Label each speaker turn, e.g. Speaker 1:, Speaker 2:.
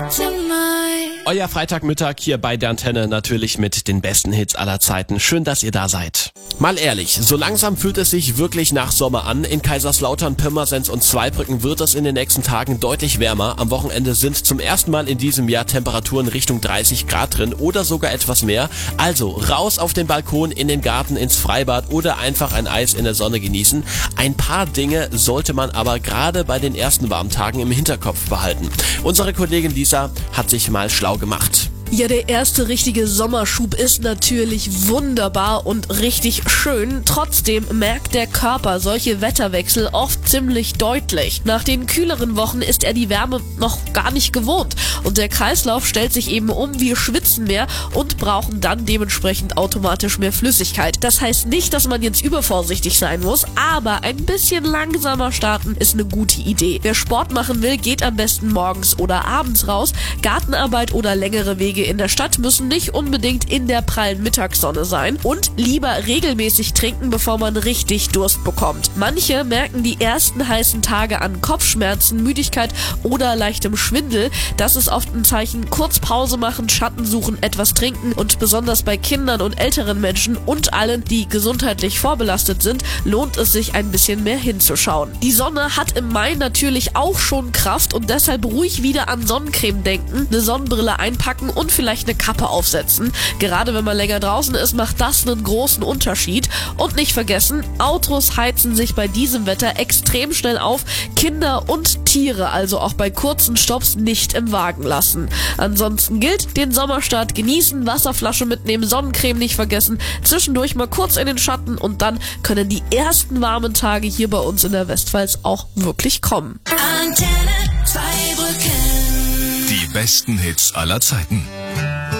Speaker 1: Euer Freitagmittag hier bei der Antenne, natürlich mit den besten Hits aller Zeiten. Schön, dass ihr da seid. Mal ehrlich, so langsam fühlt es sich wirklich nach Sommer an. In Kaiserslautern, Pirmasens und Zweibrücken wird es in den nächsten Tagen deutlich wärmer. Am Wochenende sind zum ersten Mal in diesem Jahr Temperaturen Richtung 30 Grad drin oder sogar etwas mehr. Also raus auf den Balkon, in den Garten, ins Freibad oder einfach ein Eis in der Sonne genießen. Ein paar Dinge sollte man aber gerade bei den ersten warmen Tagen im Hinterkopf behalten. Unsere Kollegin Lisa hat sich mal schlau gemacht.
Speaker 2: Ja, der erste richtige Sommerschub ist natürlich wunderbar und richtig schön. Trotzdem merkt der Körper solche Wetterwechsel oft ziemlich deutlich. Nach den kühleren Wochen ist er die Wärme noch gar nicht gewohnt und der Kreislauf stellt sich eben um, wir schwitzen mehr und brauchen dann dementsprechend automatisch mehr Flüssigkeit. Das heißt nicht, dass man jetzt übervorsichtig sein muss, aber ein bisschen langsamer starten ist eine gute Idee. Wer Sport machen will, geht am besten morgens oder abends raus. Gartenarbeit oder längere Wege in der Stadt müssen nicht unbedingt in der prallen Mittagssonne sein und lieber regelmäßig trinken, bevor man richtig Durst bekommt. Manche merken die ersten heißen Tage an Kopfschmerzen, Müdigkeit oder leichtem Schwindel. Das ist oft ein Zeichen, kurz Pause machen, Schatten suchen, etwas trinken und besonders bei Kindern und älteren Menschen und allen, die gesundheitlich vorbelastet sind, lohnt es sich ein bisschen mehr hinzuschauen. Die Sonne hat im Mai natürlich auch schon Kraft und deshalb ruhig wieder an Sonnencreme denken, eine Sonnenbrille einpacken und vielleicht eine Kappe aufsetzen. Gerade wenn man länger draußen ist, macht das einen großen Unterschied. Und nicht vergessen, Autos heizen sich bei diesem Wetter extrem schnell auf. Kinder und Tiere also auch bei kurzen Stopps nicht im Wagen lassen. Ansonsten gilt, den Sommerstart genießen, Wasserflasche mitnehmen, Sonnencreme nicht vergessen, zwischendurch mal kurz in den Schatten und dann können die ersten warmen Tage hier bei uns in der Westpfalz auch wirklich kommen.
Speaker 3: Antenne Zweibrücken.
Speaker 4: Die besten Hits aller Zeiten.